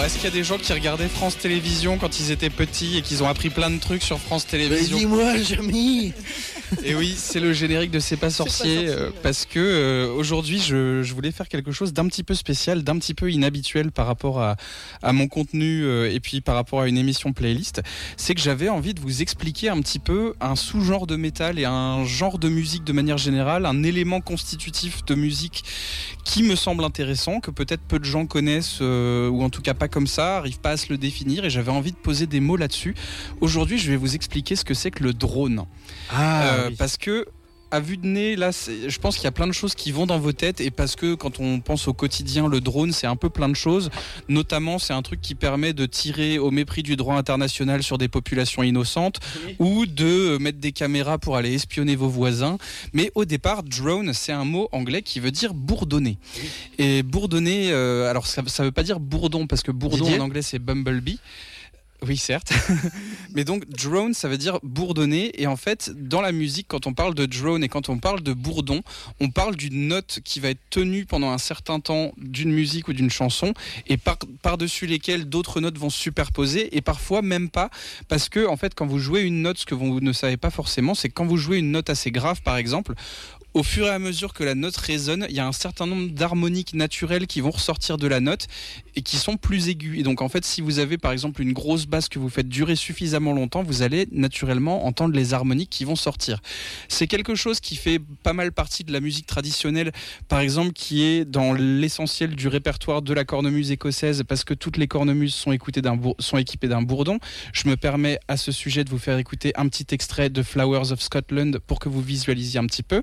est-ce qu'il y a des gens qui regardaient France Télévisions quand ils étaient petits et qu'ils ont appris plein de trucs sur France Télévisions ? Dis-moi, Jamy. Et oui, c'est le générique de C'est pas sorcier, parce que aujourd'hui je voulais faire quelque chose d'un petit peu spécial, d'un petit peu inhabituel par rapport à mon contenu et puis par rapport à une émission playlist. C'est que j'avais envie de vous expliquer un petit peu un sous-genre de métal et un genre de musique de manière générale, un élément constitutif de musique qui me semble intéressant, que peut-être peu de gens connaissent ou en tout cas pas comme ça, arrivent pas à se le définir, et j'avais envie de poser des mots là-dessus. Aujourd'hui, je vais vous expliquer ce que c'est que le drone. Oui. Parce que à vue de nez, là, je pense qu'il y a plein de choses qui vont dans vos têtes, et parce que quand on pense au quotidien, le drone, c'est un peu plein de choses. Notamment, c'est un truc qui permet de tirer au mépris du droit international sur des populations innocentes, ou de mettre des caméras pour aller espionner vos voisins. Mais au départ, drone, c'est un mot anglais qui veut dire bourdonner. Et bourdonner, alors ça veut pas dire bourdon, parce que bourdon en anglais c'est bumblebee. Oui, certes. Mais donc, drone, ça veut dire bourdonner. Et en fait, dans la musique, quand on parle de drone et quand on parle de bourdon, on parle d'une note qui va être tenue pendant un certain temps d'une musique ou d'une chanson, et par-dessus lesquelles d'autres notes vont se superposer, et parfois même pas. Parce que, en fait, quand vous jouez une note, ce que vous ne savez pas forcément, c'est que quand vous jouez une note assez grave, par exemple, au fur et à mesure que la note résonne, il y a un certain nombre d'harmoniques naturelles qui vont ressortir de la note et qui sont plus aiguës. Et donc en fait, si vous avez par exemple une grosse basse que vous faites durer suffisamment longtemps, vous allez naturellement entendre les harmoniques qui vont sortir. C'est quelque chose qui fait pas mal partie de la musique traditionnelle, par exemple, qui est dans l'essentiel du répertoire de la cornemuse écossaise, parce que toutes les cornemuses sont équipées d'un bourdon. Je me permets à ce sujet de vous faire écouter un petit extrait de Flowers of Scotland pour que vous visualisiez un petit peu.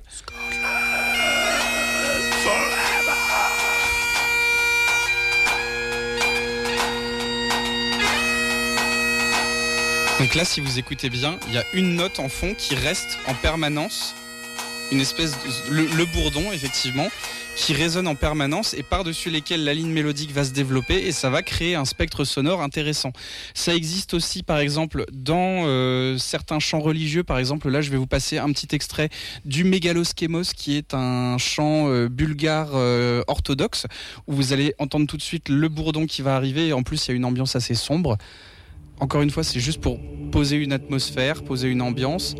Donc là, si vous écoutez bien, il y a une note en fond qui reste en permanence, une espèce de, le bourdon effectivement, qui résonne en permanence, et par-dessus lesquels la ligne mélodique va se développer, et ça va créer un spectre sonore intéressant. Ça existe aussi par exemple dans certains chants religieux. Par exemple, là je vais vous passer un petit extrait du Megaloskemos, qui est un chant bulgare orthodoxe, où vous allez entendre tout de suite le bourdon qui va arriver, et en plus il y a une ambiance assez sombre. Encore une fois, c'est juste pour poser une atmosphère, poser une ambiance.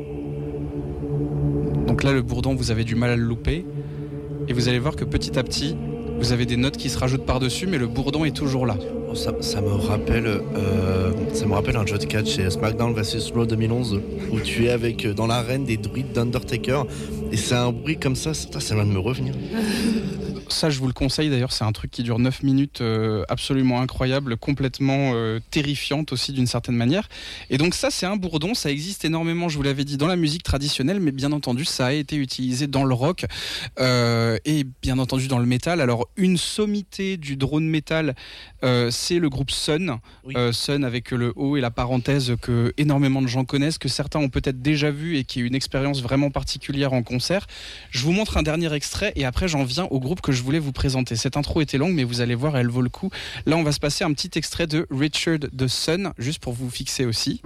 Donc là, le bourdon, vous avez du mal à le louper. Et vous allez voir que petit à petit, vous avez des notes qui se rajoutent par-dessus, mais le bourdon est toujours là. Oh, ça me rappelle un jeu de catch chez SmackDown vs Raw 2011, où tu es avec dans l'arène des druides d'Undertaker, et c'est un bruit comme ça vient de me revenir. Ça, je vous le conseille d'ailleurs, c'est un truc qui dure 9 minutes, absolument incroyable, complètement terrifiante aussi d'une certaine manière. Et donc ça, c'est un bourdon, ça existe énormément, je vous l'avais dit, dans la musique traditionnelle, mais bien entendu, ça a été utilisé dans le rock et bien entendu dans le métal. Alors, une sommité du drone métal, c'est le groupe Sun. Oui. Sun avec le O et la parenthèse que énormément de gens connaissent, que certains ont peut-être déjà vu et qui est une expérience vraiment particulière en concert. Je vous montre un dernier extrait et après j'en viens au groupe que je voulais vous présenter. Cette intro était longue, mais vous allez voir, elle vaut le coup. Là, on va se passer un petit extrait de Richard the Sun, juste pour vous fixer aussi.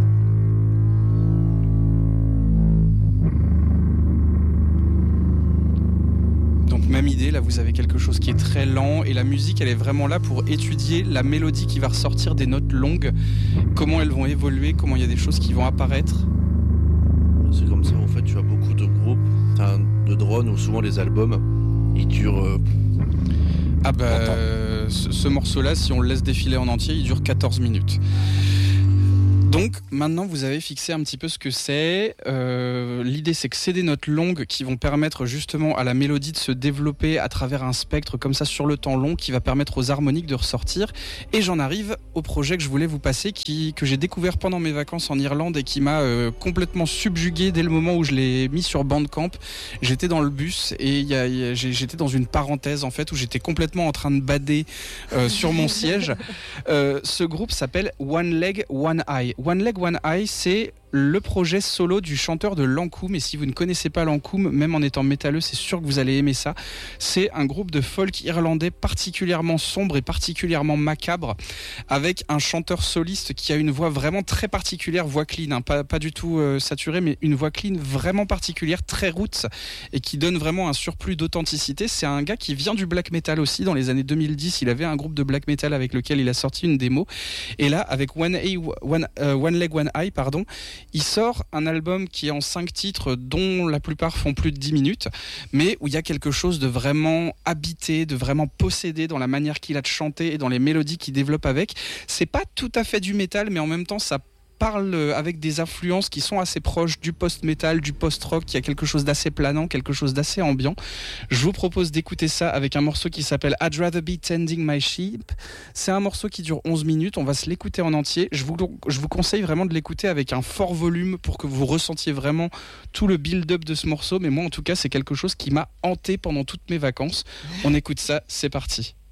Donc même idée, là vous avez quelque chose qui est très lent, et la musique elle est vraiment là pour étudier la mélodie qui va ressortir des notes longues, comment elles vont évoluer, comment il y a des choses qui vont apparaître. C'est comme ça en fait, tu as beaucoup de groupes de drones où souvent les albums ils durent ce morceau-là, si on le laisse défiler en entier, il dure 14 minutes. Donc maintenant vous avez fixé un petit peu ce que c'est. L'idée c'est que c'est des notes longues qui vont permettre justement à la mélodie de se développer à travers un spectre comme ça sur le temps long, qui va permettre aux harmoniques de ressortir. Et j'en arrive au projet que je voulais vous passer, que j'ai découvert pendant mes vacances en Irlande et qui m'a complètement subjugué dès le moment où je l'ai mis sur Bandcamp. J'étais dans le bus et j'étais dans une parenthèse en fait où j'étais complètement en train de bader sur mon siège. Ce groupe s'appelle One Leg One Eye. One Leg One Eye, c'est le projet solo du chanteur de Lankoum. Et si vous ne connaissez pas Lankoum, même en étant métalleux, c'est sûr que vous allez aimer ça. C'est un groupe de folk irlandais particulièrement sombre et particulièrement macabre, avec un chanteur soliste qui a une voix vraiment très particulière, voix clean, hein, pas du tout saturée, mais une voix clean vraiment particulière, très roots, et qui donne vraiment un surplus d'authenticité. C'est un gars qui vient du black metal aussi. Dans les années 2010, il avait un groupe de black metal avec lequel il a sorti une démo. Et là, avec One Leg One Eye, il sort un album qui est en 5 titres, dont la plupart font plus de 10 minutes, mais où il y a quelque chose de vraiment habité, de vraiment possédé dans la manière qu'il a de chanter et dans les mélodies qu'il développe avec. C'est pas tout à fait du métal, mais en même temps, ça parle avec des influences qui sont assez proches du post-metal, du post-rock. Il y a quelque chose d'assez planant, quelque chose d'assez ambiant. Je vous propose d'écouter ça avec un morceau qui s'appelle I'd Rather Be Tending My Sheep. C'est un morceau qui dure 11 minutes, on va se l'écouter en entier. Je vous conseille vraiment de l'écouter avec un fort volume pour que vous ressentiez vraiment tout le build-up de ce morceau. Mais moi en tout cas, c'est quelque chose qui m'a hanté pendant toutes mes vacances. On écoute ça, c'est parti.